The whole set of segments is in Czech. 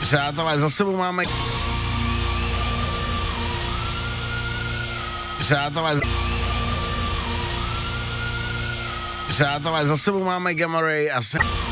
Přátelé, za sebou máme... Přátelé, za sebou máme Gamma Ray a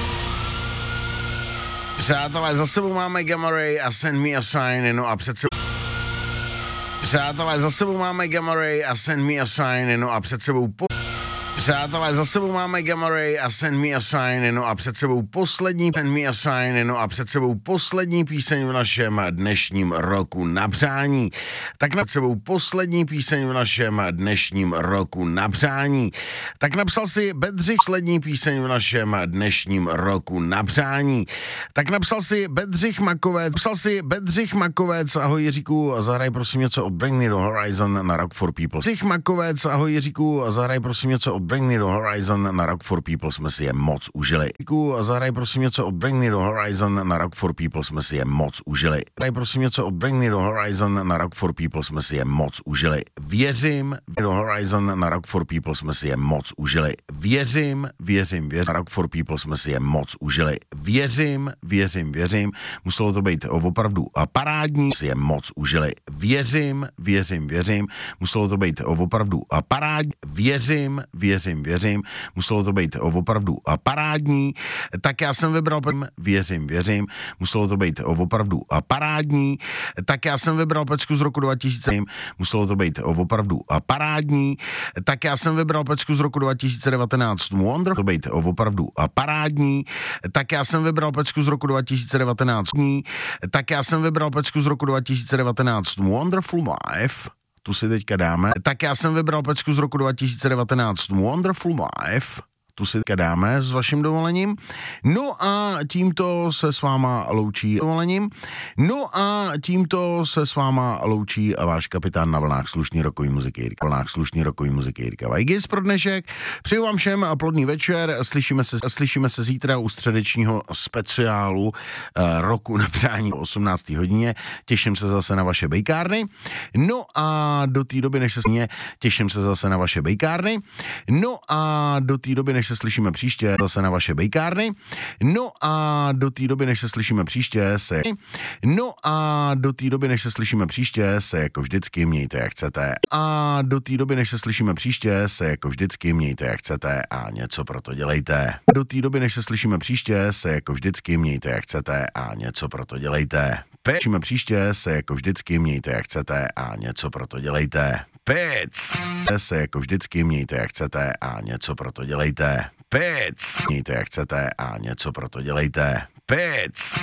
Přátelé, za sebou máme Gamma Ray a Send Me a Sign, no a před sebou... Přátelé, za sebou máme Gamma Ray a Send Me a Sign, no a před sebou... Přátelé, za sebou máme Gamma Ray a Send Me a Sign, no a před sebou poslední Send Me a Sign, no a před sebou poslední píseň v našem dnešním roku na přání. Tak před sebou poslední píseň v našem dnešním roku na přání. Tak napsal si Bedřich poslední píseň v našem dnešním roku na přání. Tak napsal si Bedřich Makovec, ahoj Jiříku, zahraj prosím něco od Bring Me the Horizon na Rock for People. Bedřich Makovec, ahoj Jiříku, zahraj prosím něco od Bring Me the Horizon na Rock for People, jsme si je moc užili. Zahraj prosím něco od Bring Me the Horizon na Rock for People, jsme si je moc užili. Zahraj prosím něco od Bring Me the Horizon na Rock for People, jsme si je moc užili. Věřím, the Horizon na Rock for People jsme si je moc užili. Věřím, na Rock for People jsme si je moc užili. Věřím. Muselo to být opravdu parádní, si je moc užili. Věřím. Muselo to být opravdu parádní. Věřím. Muselo to být opravdu parádní. Tak já jsem vybral věřím. Muselo to být opravdu parádní. Tak já jsem vybral pecku z roku 2000. Muselo to být opravdu parádní. Tak já jsem vybral pecku z roku 2019. Wonder to být opravdu parádní. Tak já jsem vybral pecku z roku 2019. Tak já jsem vybral pecku z roku 2019. Wonderful Life. Tu si teďka dáme. Tak já jsem vybral pecku z roku 2019 Wonderful Life. Tu si teďka dáme s vaším dovolením. No a tímto se s váma loučí váš kapitán na vlnách slušný rokový muziky Jirka Vajgis pro dnešek. Přeju vám všem plodný večer. Slyšíme se zítra u středečního speciálu roku na přání o 18. hodině. Těším se zase na vaše bejkárny. No a do té doby, než se slyšíme příště, zase na vaše bejkárny. No a do té doby, než se slyšíme příště, se jako vždycky mějte jak chcete. A do té doby, než se slyšíme příště, se jako vždycky mějte jak chcete a něco pro to dělejte. Do té doby, než se slyšíme příště, se jako vždycky mějte jak chcete a něco pro to dělejte. Slyšíme příště, se jako vždycky mějte jak chcete a něco pro to dělejte. Pec se jako vždycky mějte jak chcete a něco pro to dělejte. Pec mějte jak chcete a něco pro to dělejte. Pec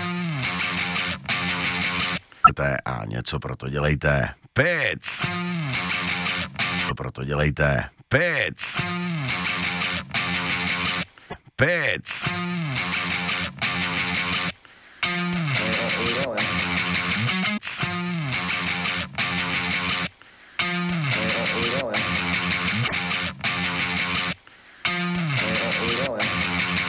a něco pro to dělejte. Pec pro to dělejte. Pec